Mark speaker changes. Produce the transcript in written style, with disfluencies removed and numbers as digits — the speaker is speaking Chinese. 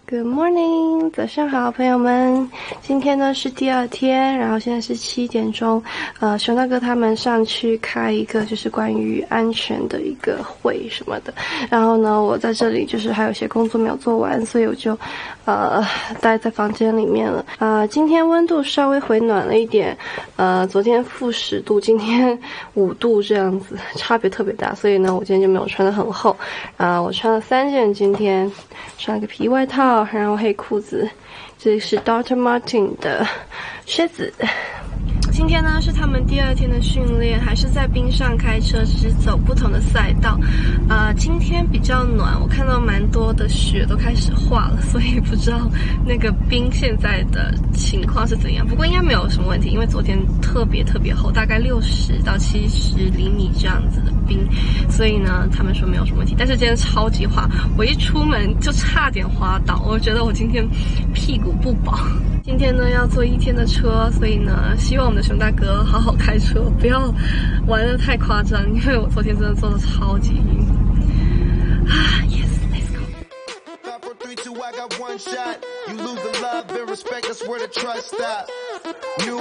Speaker 1: Good morning， 早上好，朋友们。今天呢是第二天，然后现在是7点钟。熊大哥他们上去开一个就是关于安全的一个会什么的。然后呢，我在这里就是还有些工作没有做完，所以我就待在房间里面了。今天温度稍微回暖了一点，昨天-10度，今天5度这样子，差别特别大。所以呢，我今天就没有穿得很厚。我穿了3件，今天穿了个皮外套。然后黑裤子，这是 Dr. Martin 的靴子。今天呢是他们第2天的训练，还是在冰上开车，只是走不同的赛道。今天比较暖，我看到蛮多的雪都开始化了，所以不知道那个冰现在的情况是怎样。不过应该没有什么问题，因为昨天特别厚，大概60到70厘米这样子的冰，所以呢他们说没有什么问题。但是今天超级滑，我一出门就差点滑倒，我觉得我今天屁股不保。今天呢要坐1天的车，所以呢希望我们的熊大哥好好开车，不要玩得太夸张，因为我昨天真的坐得超级晕。Yes, let's go. 5, 4, 3, 2, I got one shot. You lose the love and respect, that's where the trust stop.